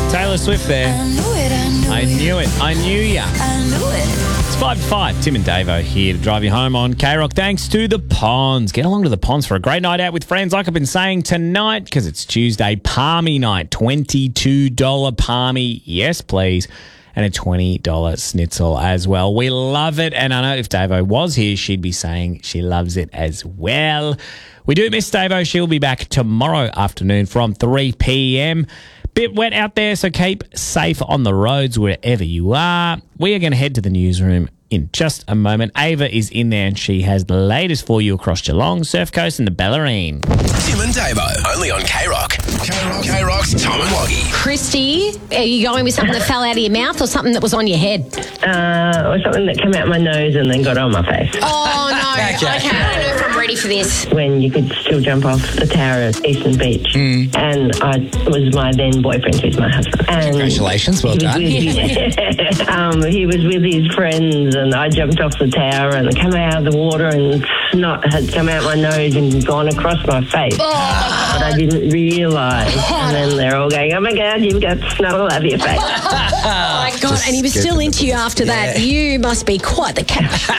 Taylor Swift there. I knew it. I knew ya. It's 5 to 5. Tim and Davo here to drive you home on K-Rock. Thanks to the Ponds. Get along to the Ponds for a great night out with friends. Like I've been saying tonight, because it's Tuesday, Palmy night. $22 Palmy. Yes, please. And a $20 schnitzel as well. We love it. And I know if Davo was here, she'd be saying she loves it as well. We do miss Davo. She'll be back tomorrow afternoon from 3 p.m. Bit wet out there, so keep safe on the roads wherever you are. We are going to head to the newsroom in just a moment. Ava is in there and she has the latest for you across Geelong, Surf Coast and the Bellarine. Tim and Davo, only on K-Rock. K-Rock's Tom and Woggy. Christy, are you going with something that fell out of your mouth or something that was on your head? Or something that came out my nose and then got on my face. Oh, no. Okay, I don't know if I'm ready for this. When you could still jump off the tower at Eastern Beach. And I was my then boyfriend, who's my husband. And congratulations, well done. He was with his friends and I jumped off the tower and come out of the water and snot had come out my nose and gone across my face. Oh. But I didn't realise. And then they're all going, oh my God, you've got snot all over your face. Oh my God, and he was still into you after that. You must be quite the catch.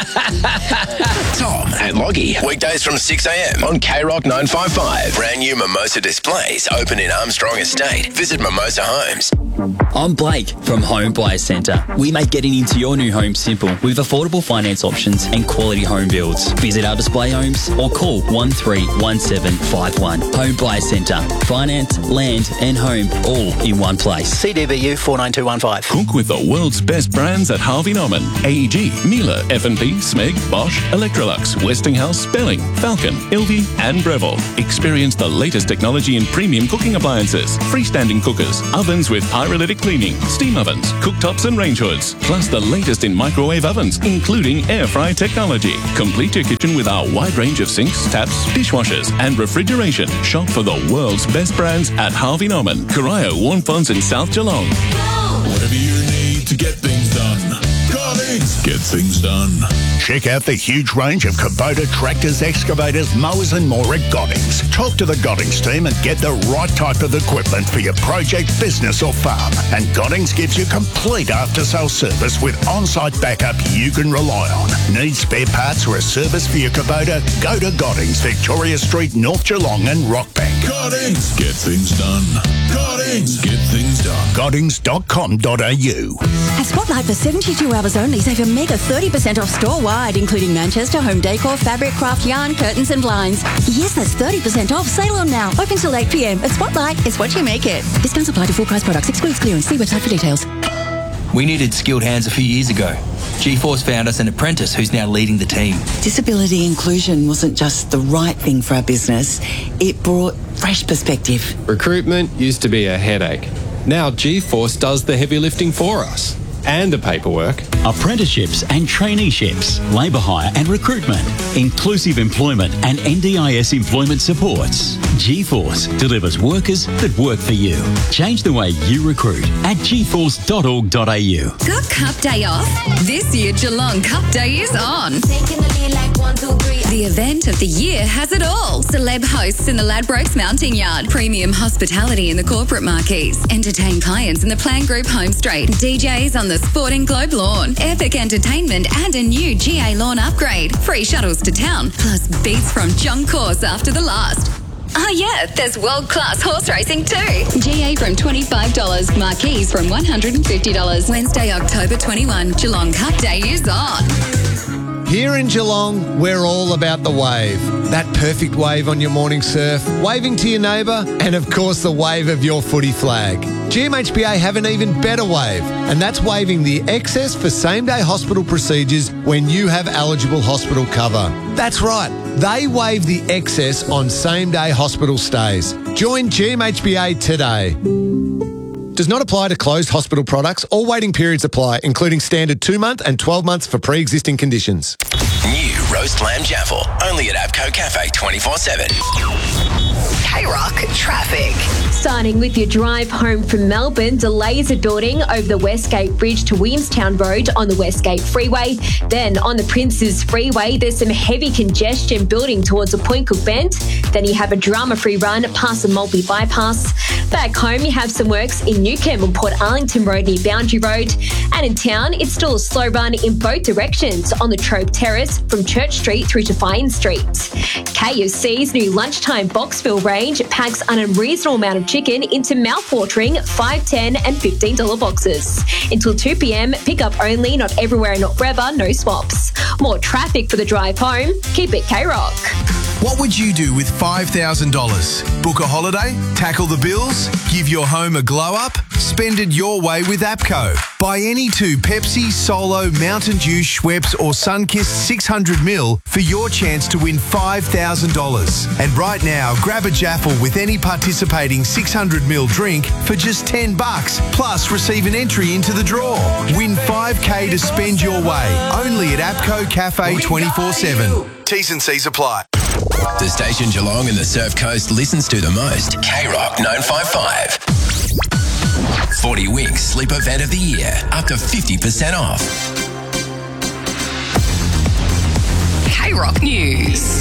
Tom and Loggy, weekdays from 6 a.m. on K-Rock 955. Brand new Mimosa displays open in Armstrong Estate. Visit Mimosa Homes. I'm Blake from Home Buyer Centre. We make getting into your new home simple with affordable finance options and quality home builds. Visit our display homes or call 131751. Home Buyer Centre. Finance, land and home all in one place. CDBU 49215. Cook with the world's best brands at Harvey Norman. AEG, Miele, F&P, Smeg, Bosch, Electrolux, Westinghouse, Belling, Falcon, LV and Breville. Experience the latest technology in premium cooking appliances, freestanding cookers, ovens with pyrolytic cleaning, steam ovens, cooktops and range hoods, plus the latest in microwave ovens, including air fry technology. Complete your kitchen with our wide range of sinks, taps, dishwashers and refrigeration. Shop for the world's best brands at Harvey Norman, Corio, Warnfonds and South Geelong. Whatever you need to get things done. Goddings, get things done. Check out the huge range of Kubota tractors, excavators, mowers and more at Goddings. Talk to the Goddings team and get the right type of equipment for your project, business or farm. And Goddings gives you complete after-sale service with on-site backup you can rely on. Need spare parts or a service for your Kubota? Go to Goddings, Victoria Street, North Geelong and Rockbank. Goddings, get things done. Goddings, get things done. Goddings.com.au. At Spotlight for 72 hours only, save a mega 30% off store-wide, including Manchester, home decor, fabric, craft, yarn, curtains and blinds. Yes, that's 30% off. Sale on now. Open till 8 p.m. At Spotlight, it's what you make it. Discounts apply to full price products. Excludes clearance. See website for details. We needed skilled hands a few years ago. G-Force found us an apprentice who's now leading the team. Disability inclusion wasn't just the right thing for our business. It brought fresh perspective. Recruitment used to be a headache. Now G-Force does the heavy lifting for us. And the paperwork. Apprenticeships and traineeships, labour hire and recruitment, inclusive employment and NDIS employment supports. G-Force delivers workers that work for you. Change the way you recruit at gforce.org.au. Got Cup Day off? This year Geelong Cup Day is on. The event of the year has it all. Celeb hosts in the Ladbrokes Mounting Yard. Premium hospitality in the corporate marquees. Entertain clients in the Plan Group Home Straight. DJs on the Sporting Globe lawn. Epic entertainment and a new GA lawn upgrade. Free shuttles to town. Plus beats from John Course after the last. Oh yeah, there's world-class horse racing too. GA from $25. Marquees from $150. Wednesday, October 21. Geelong Cup Day is on. Here in Geelong, we're all about the wave. That perfect wave on your morning surf, waving to your neighbour, and of course the wave of your footy flag. GMHBA have an even better wave, and that's waiving the excess for same-day hospital procedures when you have eligible hospital cover. That's right, they waive the excess on same-day hospital stays. Join GMHBA today. Does not apply to closed hospital products. All waiting periods apply, including standard 2-month and 12 months for pre-existing conditions. New roast lamb jaffle, only at Abco Cafe 24/7. K-Rock traffic. Starting with your drive home from Melbourne, delays are building over the Westgate Bridge to Williamstown Road on the Westgate Freeway. Then on the Princes Freeway, there's some heavy congestion building towards the Point Cook Bend. Then you have a drama-free run past the Maltby Bypass. Back home, you have some works in Newcombe on Port Arlington Road near Boundary Road. And in town, it's still a slow run in both directions on the Trobe Terrace from Church Street through to Fine Street. KFC's new lunchtime Boxville range packs an unreasonable amount of chicken into mouth-watering $5, $10 and $15 boxes. Until 2 p.m, pick up only, not everywhere and not forever, no swaps. More traffic for the drive home. Keep it K-Rock. What would you do with $5,000? Book a holiday? Tackle the bills? Give your home a glow-up? Spend it your way with APCO. Buy any two Pepsi, Solo, Mountain Dew, Schweppes or Sunkist 600ml for your chance to win $5,000. And right now, grab a Jaffle with any participating 600ml drink for just $10, plus receive an entry into the draw. Win $5K to spend your way. Only at APCO Cafe 24/7. T's and C's apply. The station Geelong and the Surf Coast listens to the most. K-Rock 955. 40 Winks Sleep Event of the Year. Up to 50% off. K-Rock News.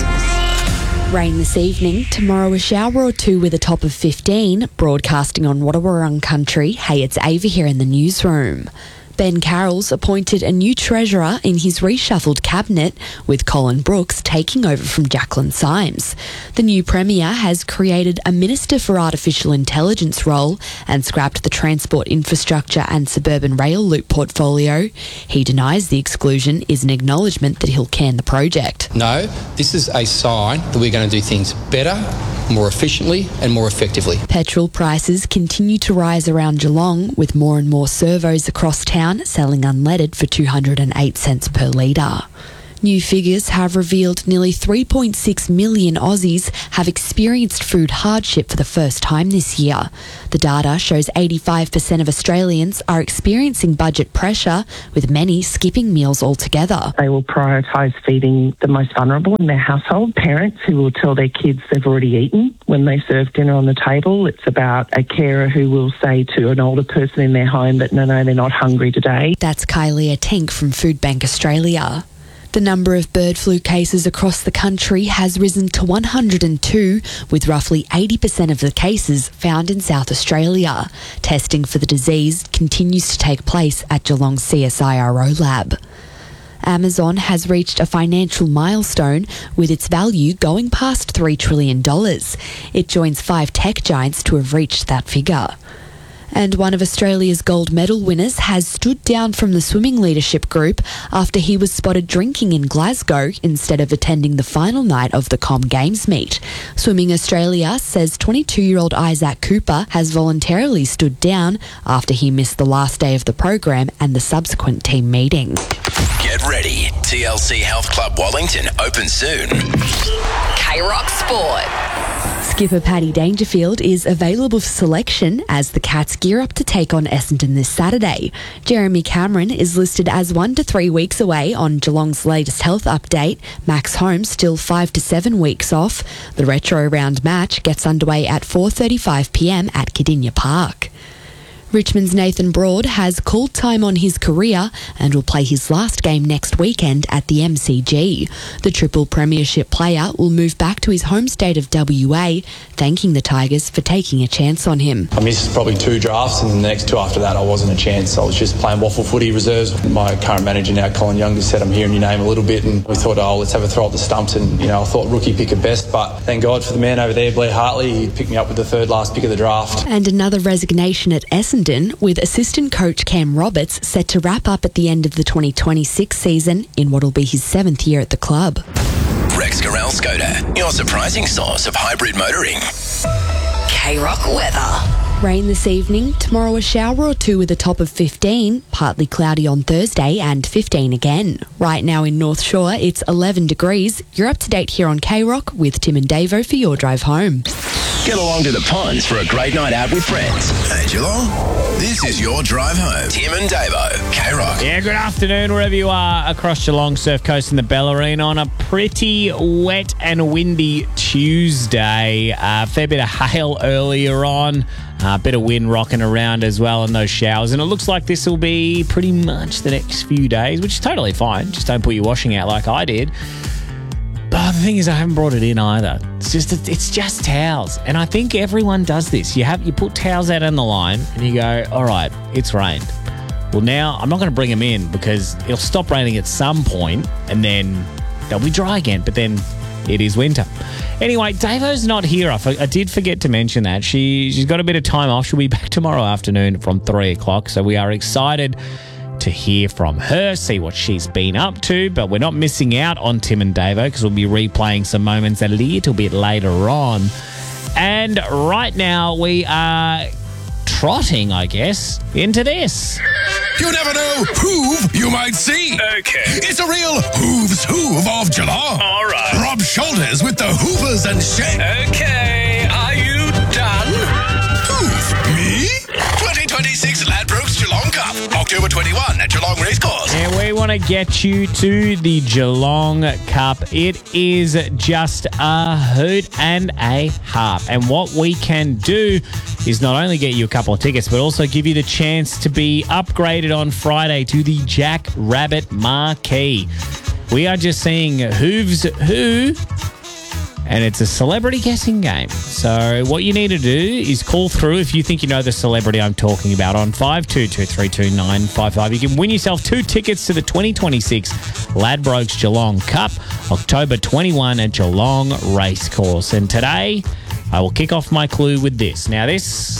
Rain this evening. Tomorrow a shower or two with a top of 15. Broadcasting on Wadawurrung Country. Hey, it's Ava here in the newsroom. Ben Carroll's appointed a new treasurer in his reshuffled cabinet, with Colin Brooks taking over from Jacqueline Symes. The new Premier has created a Minister for Artificial Intelligence role and scrapped the Transport Infrastructure and Suburban Rail Loop portfolio. He denies the exclusion is an acknowledgement that he'll can the project. No, this is a sign that we're going to do things better, more efficiently and more effectively. Petrol prices continue to rise around Geelong, with more and more servos across town selling unleaded for 208 cents per litre. New figures have revealed nearly 3.6 million Aussies have experienced food hardship for the first time this year. The data shows 85% of Australians are experiencing budget pressure, with many skipping meals altogether. They will prioritise feeding the most vulnerable in their household. Parents who will tell their kids they've already eaten when they serve dinner on the table. It's about a carer who will say to an older person in their home that no, they're not hungry today. That's Kylie Tank from Food Bank Australia. The number of bird flu cases across the country has risen to 102, with roughly 80% of the cases found in South Australia. Testing for the disease continues to take place at Geelong's CSIRO lab. Amazon has reached a financial milestone, with its value going past $3 trillion. It joins 5 tech giants to have reached that figure. And one of Australia's gold medal winners has stood down from the swimming leadership group after he was spotted drinking in Glasgow instead of attending the final night of the Com Games meet. Swimming Australia says 22-year-old Isaac Cooper has voluntarily stood down after he missed the last day of the program and the subsequent team meeting. Get ready. TLC Health Club Wellington open soon. K-Rock Sport. Skipper Paddy Dangerfield is available for selection as the Cats gear up to take on Essendon this Saturday. Jeremy Cameron is listed as 1 to 3 weeks away on Geelong's latest health update. Max Holmes still 5 to 7 weeks off. The retro round match gets underway at 4:35 p.m. at Cardinia Park. Richmond's Nathan Broad has called time on his career and will play his last game next weekend at the MCG. The triple premiership player will move back to his home state of WA, thanking the Tigers for taking a chance on him. I missed probably 2 drafts, and the next 2 after that I wasn't a chance. I was just playing waffle footy reserves. My current manager now, Colin Young, just said, I'm hearing your name a little bit, and we thought, let's have a throw at the stumps, and I thought rookie pick at best, but thank God for the man over there, Blair Hartley. He picked me up with the 3rd last pick of the draft. And another resignation at Essendon, with assistant coach Cam Roberts set to wrap up at the end of the 2026 season in what will be his 7th year at the club. Rex Corral Skoda, your surprising source of hybrid motoring. K-Rock weather. Rain this evening. Tomorrow a shower or two with a top of 15. Partly cloudy on Thursday and 15 again. Right now in North Shore, it's 11 degrees. You're up to date here on K-Rock with Tim and Davo for your drive home. Get along to the ponds for a great night out with friends. Hey, Geelong, this is your drive home. Tim and Davo, K-Rock. Yeah, good afternoon wherever you are across Geelong, Surf Coast and the Bellarine on a pretty wet and windy Tuesday. Fair bit of hail earlier on. A bit of wind rocking around as well in those showers. And it looks like this will be pretty much the next few days, which is totally fine. Just don't put your washing out like I did. But the thing is, I haven't brought it in either. It's just towels. And I think everyone does this. You put towels out on the line and you go, all right, it's rained. Well, now I'm not going to bring them in because it'll stop raining at some point and then they'll be dry again. But then it is winter. Anyway, Davo's not here. I did forget to mention that. She's got a bit of time off. She'll be back tomorrow afternoon from 3 o'clock. So we are excited to hear from her, see what she's been up to. But we're not missing out on Tim and Davo because we'll be replaying some moments a little bit later on. And right now we are trotting, I guess, into this. You never know who you might see. Okay. It's a real Hooves Hoove of Geelong. All right. Rob Shoulders with the Hoovers and Shane. Okay, are you done? Hoove? Me? 2026 Ladbrokes Geelong Cup, October 21 at Geelong Racecourse. And we want to get you to the Geelong Cup. It is just a hoot and a half. And what we can do is not only get you a couple of tickets, but also give you the chance to be upgraded on Friday to the Jack Rabbit Marquee. We are just seeing Hooves Who, and it's a celebrity guessing game. So what you need to do is call through if you think you know the celebrity I'm talking about on 52232955. You can win yourself 2 tickets to the 2026 Ladbrokes Geelong Cup, October 21 at Geelong Racecourse. And today, I will kick off my clue with this. Now, this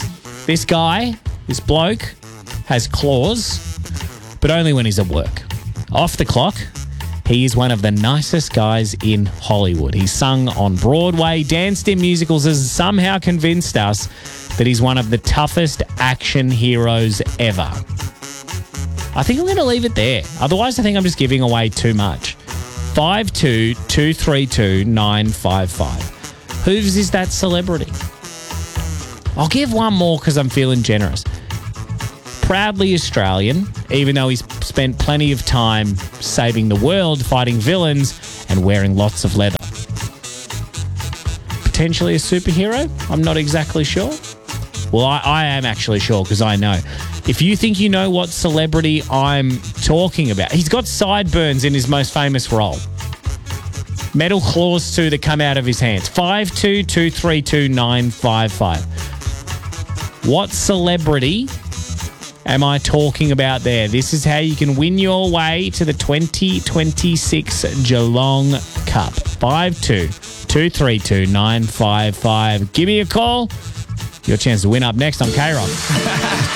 bloke, has claws, but only when he's at work. Off the clock, he is one of the nicest guys in Hollywood. He's sung on Broadway, danced in musicals, has somehow convinced us that he's one of the toughest action heroes ever. I think I'm going to leave it there. Otherwise, I think I'm just giving away too much. 52232955. Whose is that celebrity? I'll give one more because I'm feeling generous. Proudly Australian, even though he's spent plenty of time saving the world, fighting villains, and wearing lots of leather. Potentially a superhero? I'm not exactly sure. Well, I am actually sure because I know. If you think you know what celebrity I'm talking about, he's got sideburns in his most famous role. Metal claws too that come out of his hands. 52232955. What celebrity am I talking about there? This is how you can win your way to the 2026 Geelong Cup. 52232955. Give me a call. Your chance to win up next on K-Rock.